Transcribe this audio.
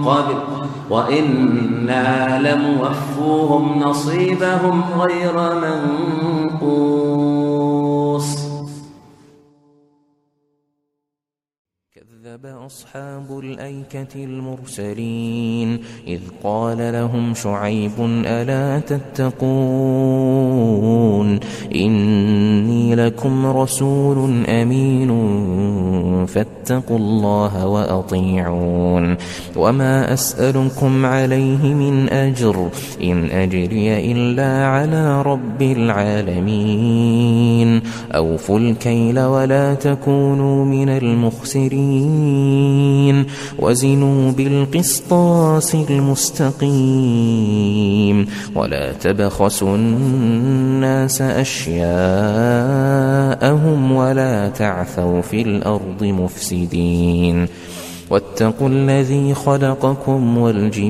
قبل وإنا لموفوهم نصيبهم غير منقوص. كذب أصحاب الأيكة المرسلين إذ قال لهم شعيب ألا تتقون إني لكم رسول أمين فاتقوا الله وأطيعون وما أسألكم عليه من أجر إن أجري إلا على رب العالمين أوفوا الكيل ولا تكونوا من المخسرين وزنوا بالقسطاس المستقيم ولا تبخسوا الناس أشياءهم ولا تعثوا في الأرض مفسدين واتقوا الذي خلقكم والجبال